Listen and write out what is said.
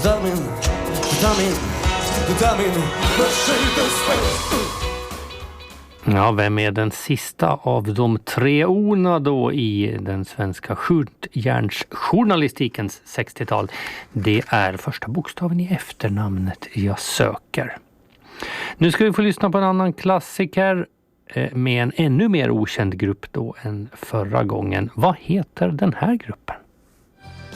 Ja, vem är den sista av de tre orna då i den svenska skjutjärnsjournalistikens 60-tal? Det är första bokstaven i efternamnet jag söker. Nu ska vi få lyssna på en annan klassiker med en ännu mer okänd grupp då än förra gången. Vad heter den här gruppen?